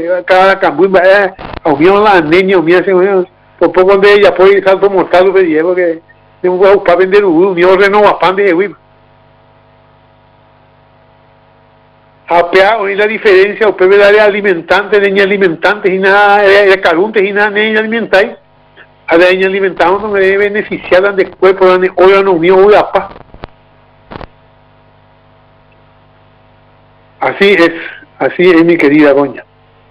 cada cambuí aumía la niña aumía ese por poco de ella puede salto mortal pero llevo que tengo que para vender un mío renova pan de güey apea hoy la diferencia o pebe de alimentante niña alimentante y nada de caluntes y nada niña alimentáis a la niña alimentamos no me debe beneficiar de cuerpo de órgano mío o la paz. Así es mi querida doña.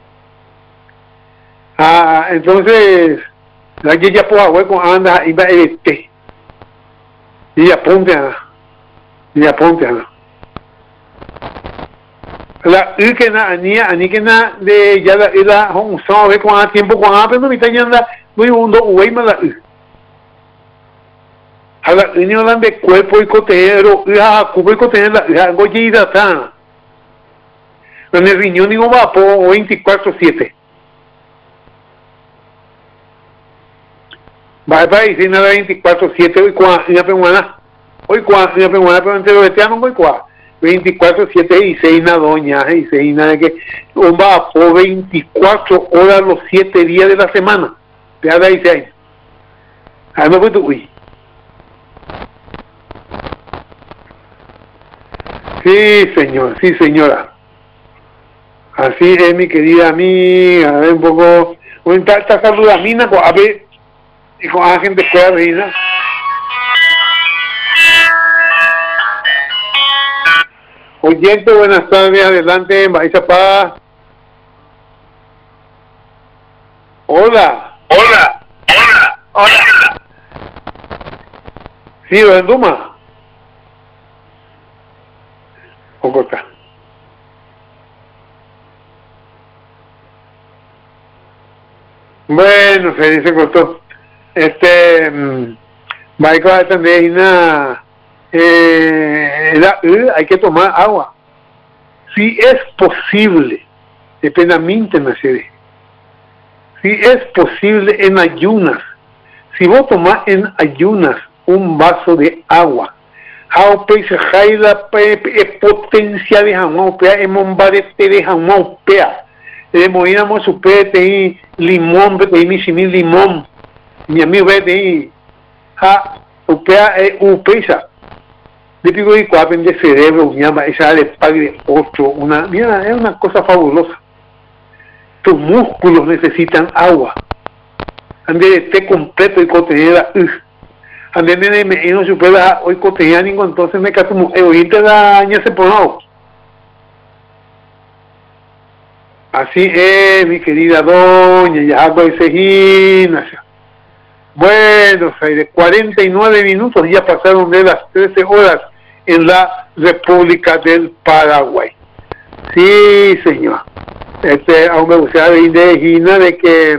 Entonces, la que ya puede hueco anda y va a té. Y apunte a la que ni que na de ya la un sabe con tiempo con pero no me está yanda muy mundo güey más la unión de cuerpo y cotero cubo y cotero la gollida tan en el riñón digo va por 24/7 va para decir nada 24/7 hoy cuando una peruana pero entre los veteanos hoy cuando 24/7 y seina doña y seina de que va por 24 horas los 7 días de la semana te da dice ahí a no fue tu uy sí señor sí señora. Así es, mi querida amiga, a ver un poco, esta saluda mina, a ver, y con la gente pueda reír. Oyente, buenas tardes, adelante, Maizapá. Hola. Sí, ¿en Duma? ¿O corta? Bueno, se cortó. Michael va a atender una hay que tomar agua. Si es posible, dependamente en la serie. Si es posible en ayunas. Si vos tomás en ayunas un vaso de agua, la potencia de jamón, emombarete de jamón, movíamos su pete limón, pete mi limón, mi amigo pete upea upesa. De pico y cuapen de cerebro, mi ama, esa de padre 8, mira, es una cosa fabulosa. Tus músculos necesitan agua. Ande de té completo y cotenera, ande de me no supera hoy cotenánico, entonces me caso ahorita la aña se ponó. Así es, mi querida doña, ya hago ese gimnasio. Bueno, de 49 minutos ya pasaron de las 13 horas en la República del Paraguay. Sí, señor. Aún me gustaría indígena de que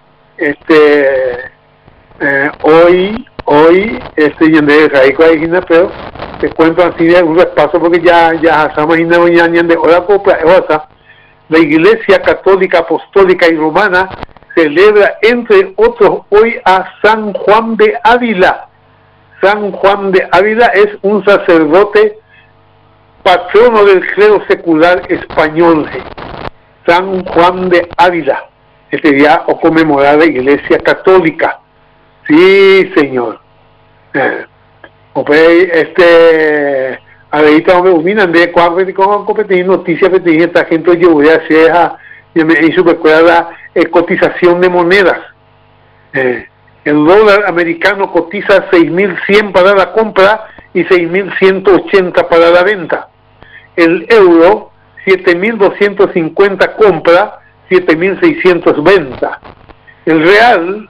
hoy yende raico indígena, pero te cuento así de un repaso porque ya estamos en de hora copla, la Iglesia Católica Apostólica y Romana celebra entre otros hoy a San Juan de Ávila. San Juan de Ávila es un sacerdote patrono del clero secular español. San Juan de Ávila, este día o conmemorar la Iglesia Católica. Sí, señor. Ahorita me uminan de cuando competir noticias que esta gente yo voy a hacer ya me hizo recuerda cotización de monedas. El dólar americano cotiza 6.100 para la compra y 6.180 para la venta. El euro 7.250 compra, 7.600 venta. El real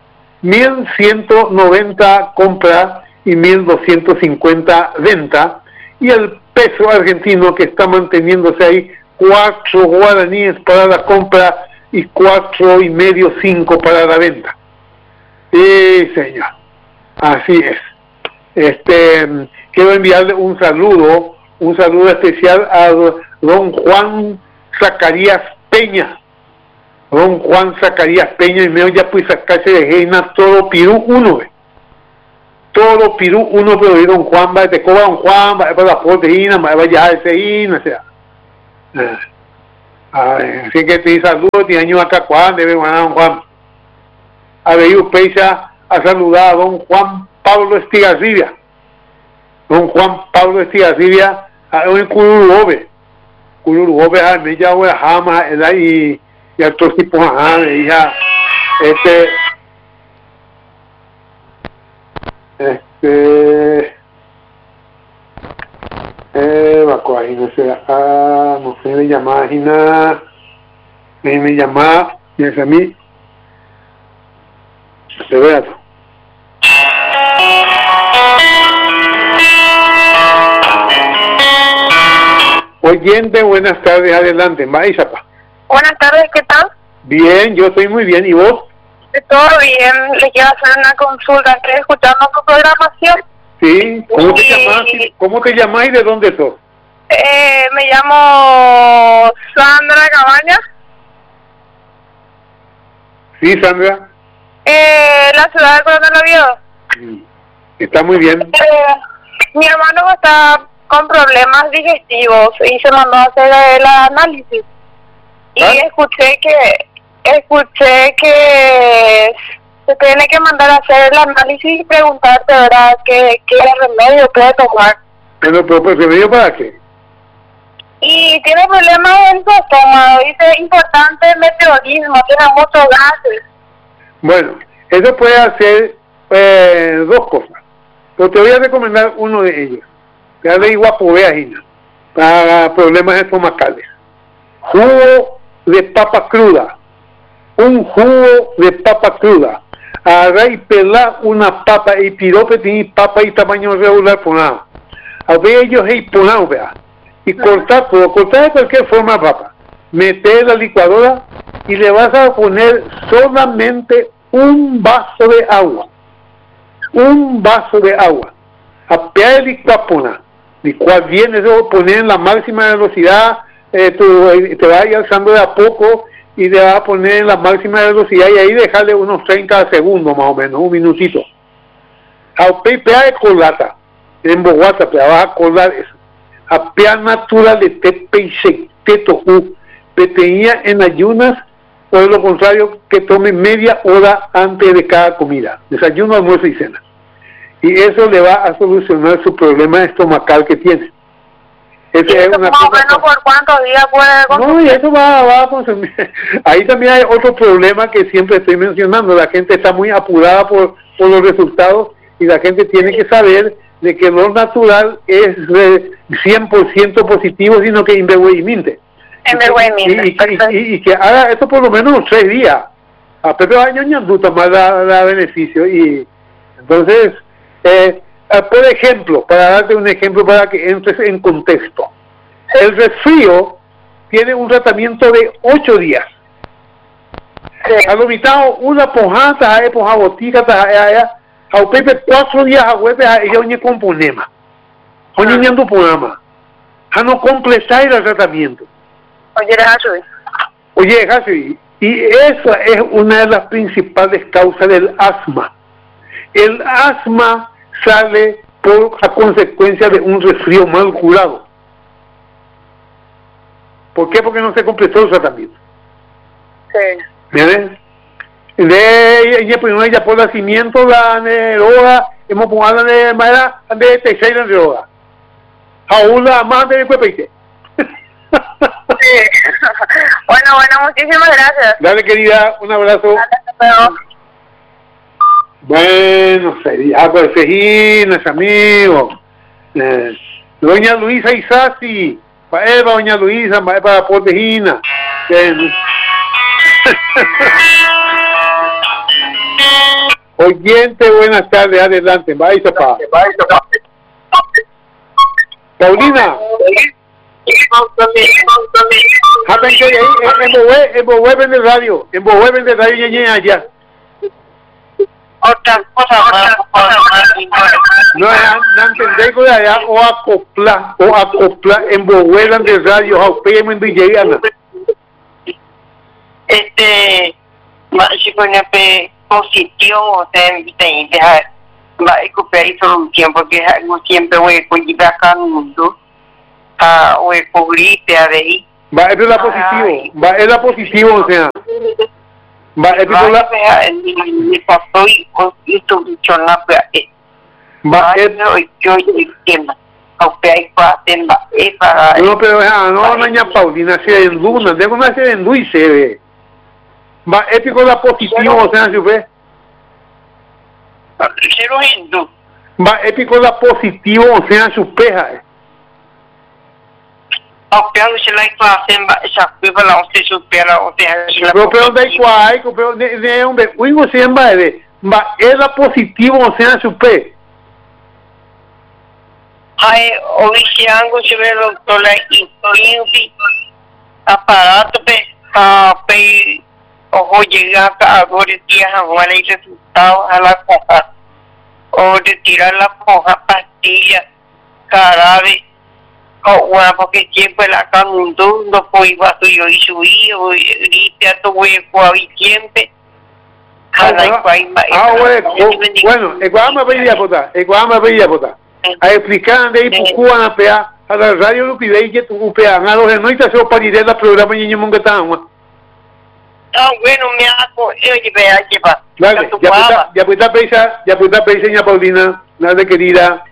1.190 compra y 1.250 venta. Y el peso argentino que está manteniéndose ahí 4 guaraníes para la compra y 4,5, 5 para la venta. Sí, señor. Así es. Quiero enviarle un saludo especial a don Juan Zacarías Peña. Don Juan Zacarías Peña, y me ya pues sacarse de Reina todo Pirú 1, todo Pirú 1, pero don Juan va te cobra don Juan, va para la proteína, va a llegar ese o sea. Así que te saludo, te año acá, Juan, debe ganar don Juan. A ver, Upeiza a saludar a don Juan Pablo Estigarribia. Don Juan Pablo Estigarribia, a un Cururugobe, a mí ya voy a Jama, y a otros tipos, hija, no sé, me llamaba, me llamaba, y es a mí, se vea. Oyente, buenas tardes, adelante, Maízapa. Buenas tardes, ¿qué tal? Bien, yo estoy muy bien, ¿y vos? Todo bien, le quiero hacer una consulta, estoy escuchando tu programación. Sí, ¿cómo te llamas y de dónde sos? Me llamo Sandra Cabañas. Sí, Sandra. La ciudad de Coronel Oviedo. Está muy bien. Mi hermano está con problemas digestivos y se mandó a hacer el análisis. Y escuché que se tiene que mandar a hacer el análisis y preguntarte, ¿verdad?, qué remedio puede tomar. ¿Pero remedio para qué? Y tiene problemas en su estómago, dice importante el meteorismo, tiene muchos gases. Bueno, eso puede hacer dos cosas, pero te voy a recomendar uno de ellos. Dale iguapoveagina para problemas estomacales. Jugo de papa cruda. Un jugo de papa cruda. Agarra y pela una papa y pirope tiene papa y tamaño regular ponado. A ver ellos y ponado, vea. Y cortar de cualquier forma papa. Meter en la licuadora y le vas a poner solamente un vaso de agua. Un vaso de agua. Apear el licuapona. Licuar bien, eso poner en la máxima velocidad, te va a ir alzando de a poco y te va a poner en la máxima velocidad y ahí dejarle unos 30 segundos más o menos, un minutito. Apear de colata, en Bogotá, te vas a colar eso. Apear natural de tepe y secteto, peteña en ayunas, o de lo contrario, que tome media hora antes de cada comida, desayuno, almuerzo y cena. Y eso le va a solucionar su problema estomacal que tiene. Ese es una más o menos por cuántos días puede consumir. No, y eso va a consumir. Ahí también hay otro problema que siempre estoy mencionando. La gente está muy apurada por los resultados y la gente tiene que saber de que lo natural es 100% positivo, sino que invergüenza. Y que haga esto por lo menos 3 días. A Pepe años ñanduta más da beneficio. Y entonces, por ejemplo, para darte un ejemplo para que entres en contexto, el resfrío tiene un tratamiento de 8 días. A lo mitad una pojata, a botica, a Pepe 4 días a huepe, a ella oye con ponema. Oye ñando ponema. A no completar el tratamiento. Oye, Jasui, y esa es una de las principales causas del asma. El asma sale por a consecuencia de un resfrío mal curado. ¿Por qué? Porque no se completó el tratamiento. Sí. ¿Ves? Ella por nacimiento la droga, hemos puesto la madera de tercera droga. Aún la más de cuepeite. Sí. Bueno, muchísimas gracias. Dale, querida, un abrazo. Bueno, sería pues Fejines, amigo. Doña Luisa Isasi, para Eva, doña Luisa, para Portejina. Oyente, buenas tardes, adelante, vais papá. Paulina. En Bohué vende radio, allá. Otra cosa. No entendéis de allá o acoplar en Bohué de radio, en Villeriana. Si pone posición o sea, va a recuperar solución porque algo siempre voy a llevar acá en el mundo. O gripe a ver Va, es la positivo, va, es la positivo, o sea. Va, es la... Va, no, pero no, doña Paulina, se en luna, debo nacer en luz y se ve. Va, épico la positivo, o sea, ¿se va, épico la positivo, o sea, su peja. Pero de cuál, pero de hombre, uigo se llama va, es la positivo, o sea, su pe. Ay, hoy si algo se ve doctor la influencia aparato pe ojo llega a ver días ahora el resultado a la coja o de tirar la coja pastilla carabe o una porque siempre la camundo no fue igual yo y su hijo y a tu hueco a siempre bueno, igual me veía pota a explicar de ahí pucuan a pea a la radio lo pide que tu pea a los no está solo para ir a la programa y niño que estamos. Bueno, me hago, oye, vea, lleva. Dale, ya puesta pesa, señora Paulina, nada querida.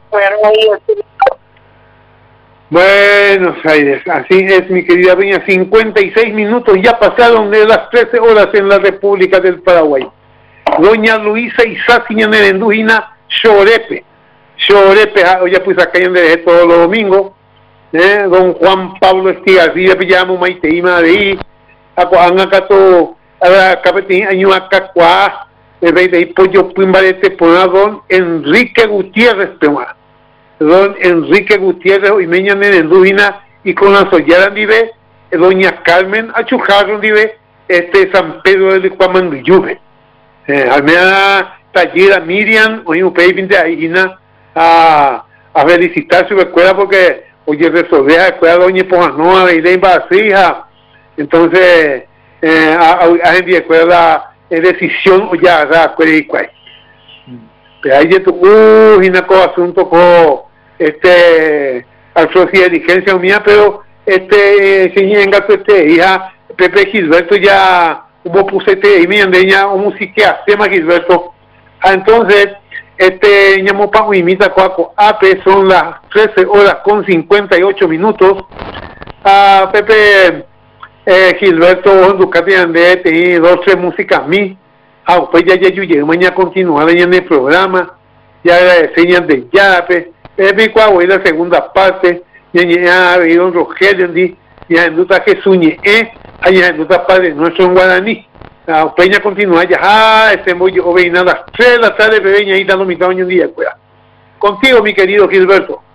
Buenos Aires, así es, mi querida Peña, 56 minutos ya pasaron de las 13 horas en la República del Paraguay. Doña Luisa Isaciña Nerendujina, Chorepe, ya pues acá de todos los domingos, don Juan Pablo Estigarcía, pillamos Maiteima de ahí, acá capetín, año acá cuá, de ahí pollo pimbarete por don Enrique Gutiérrez, pema. Don Enrique Gutiérrez, y meña Nerendujina, y con la sollada vive, doña Carmen Achujarro vive, San Pedro de Cuamanduyuve. Almea Tallera Miriam, hoy un pay de ahí, a felicitar su escuela porque oye resolver la escuela doña Pojanoa de Irene Basija, entonces a gente escuela decisión ya la escuela y cuál pero ahí tu y una cosa asunto con al socio de diligencia mía pero señor Engato hija Pepe Gilberto ya hubo pusete y mi andeña o música tema Gilberto entonces ñamo pago imita coaco AP son las 13 horas con 58 minutos Pepe Gilberto Ducati ande te 2-3 músicas mi pues ya llegué mañana continuar en el programa ya señas de ya Pepe coago la segunda parte ya don Rogelio ya en duda que suñe allá en duda padre nuestro en guaraní Peña continúa ya, muy joven, a las 3 de la tarde, Peña, ahí dando mi tamaño un día, cuida. Contigo, mi querido Gilberto.